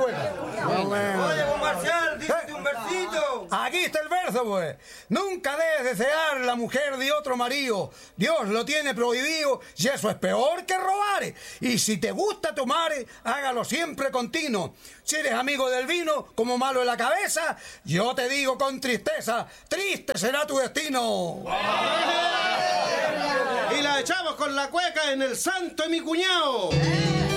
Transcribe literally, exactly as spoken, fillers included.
cueca. Oye, pues Marcial, dígate un versito. Aquí está el verso, pues. Nunca debes desear la mujer de otro marido. Dios lo tiene prohibido y eso es peor que robar. Y si te gusta tomar, hágalo siempre continuo. Si eres amigo del vino, como malo en la cabeza, yo te digo con tristeza, triste será tu destino. Y la echamos con la cueca en el santo de mi cuñado.